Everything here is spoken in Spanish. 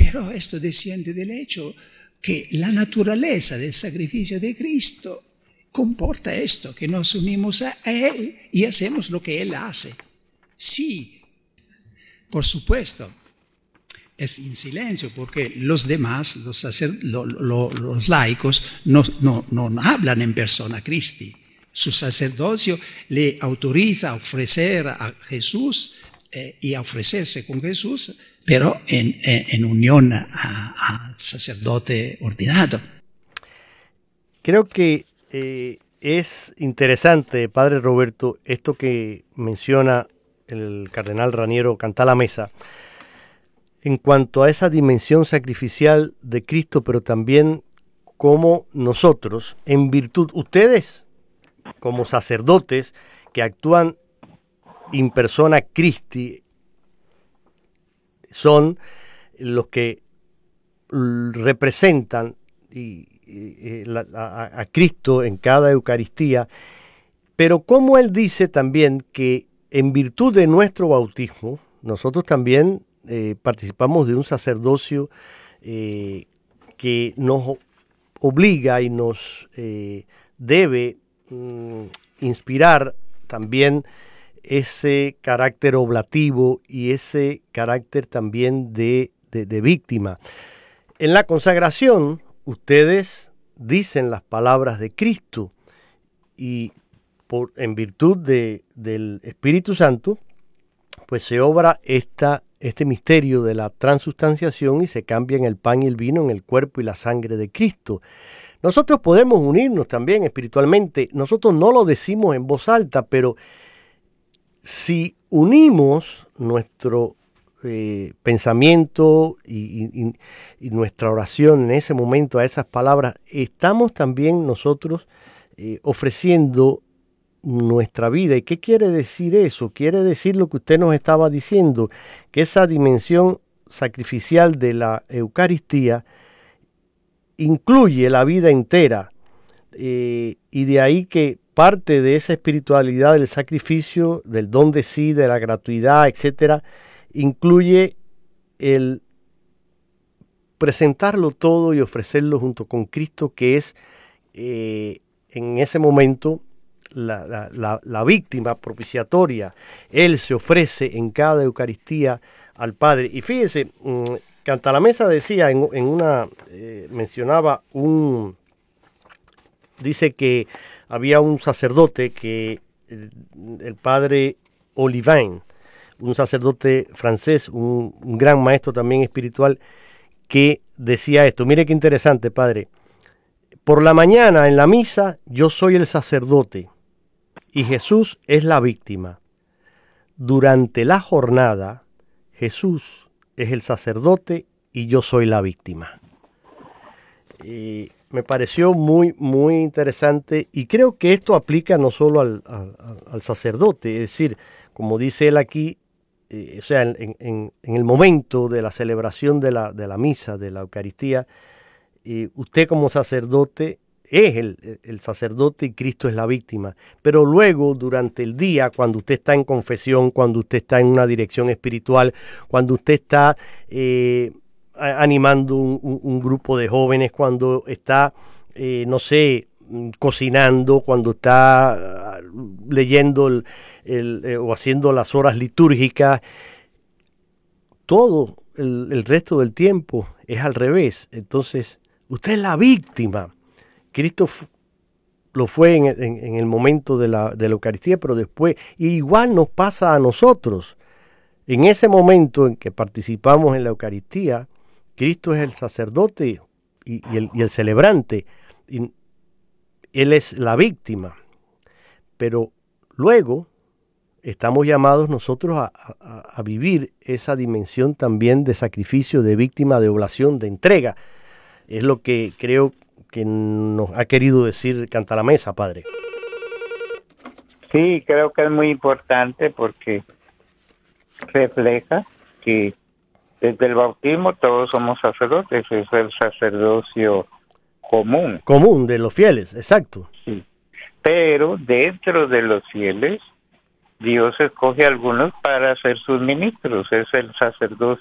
Pero esto desciende del hecho que la naturaleza del sacrificio de Cristo comporta esto, que nos unimos a Él y hacemos lo que Él hace. Sí, por supuesto, es en silencio porque los demás, los laicos, no hablan en persona Christi. Su sacerdocio le autoriza a ofrecer a Jesús y a ofrecerse con Jesús, pero en unión al sacerdote ordinado. Creo que es interesante, Padre Roberto, esto que menciona el cardenal Raniero Cantalamessa, en cuanto a esa dimensión sacrificial de Cristo, pero también como nosotros, en virtud, ustedes como sacerdotes que actúan in persona Christi, son los que representan a Cristo en cada Eucaristía, pero como él dice también que en virtud de nuestro bautismo, nosotros también participamos de un sacerdocio que nos obliga y nos debe inspirar también ese carácter oblativo y ese carácter también de víctima. En la consagración, ustedes dicen las palabras de Cristo y en virtud del Espíritu Santo, pues se obra este misterio de la transustanciación y se cambian el pan y el vino en el cuerpo y la sangre de Cristo. Nosotros podemos unirnos también espiritualmente. Nosotros no lo decimos en voz alta, pero si unimos nuestro pensamiento y nuestra oración en ese momento a esas palabras, estamos también nosotros ofreciendo nuestra vida. ¿Y qué quiere decir eso? Quiere decir lo que usted nos estaba diciendo, que esa dimensión sacrificial de la Eucaristía incluye la vida entera, y de ahí que parte de esa espiritualidad del sacrificio, del don de sí, de la gratuidad, etcétera, incluye el presentarlo todo y ofrecerlo junto con Cristo, que es en ese momento la víctima propiciatoria. Él se ofrece en cada Eucaristía al Padre. Y fíjese, Cantalamessa decía en una, mencionaba dice que había un sacerdote que el padre Olivain, un sacerdote francés, un gran maestro también espiritual, que decía esto. Mire qué interesante, padre. Por la mañana en la misa yo soy el sacerdote y Jesús es la víctima. Durante la jornada Jesús es el sacerdote y yo soy la víctima. Me pareció muy, muy interesante y creo que esto aplica no solo al sacerdote, es decir, como dice él aquí, o sea, en el momento de la celebración de la misa, de la Eucaristía, usted como sacerdote es el sacerdote y Cristo es la víctima. Pero luego, durante el día, cuando usted está en confesión, cuando usted está en una dirección espiritual, cuando usted está animando un grupo de jóvenes, cuando está, no sé, cocinando, cuando está leyendo o haciendo las horas litúrgicas, todo el resto del tiempo es al revés. Entonces, usted es la víctima. Cristo lo fue en el momento de la Eucaristía, pero después, y igual nos pasa a nosotros. En ese momento en que participamos en la Eucaristía, Cristo es el sacerdote y el celebrante, y Él es la víctima. Pero luego estamos llamados nosotros a vivir esa dimensión también de sacrificio, de víctima, de oblación, de entrega. Es lo que creo que nos ha querido decir Cantalamessa, padre. Sí, creo que es muy importante porque refleja que desde el bautismo todos somos sacerdotes, es el sacerdocio común. Común de los fieles, exacto. Sí. Pero dentro de los fieles, Dios escoge a algunos para ser sus ministros, es el sacerdocio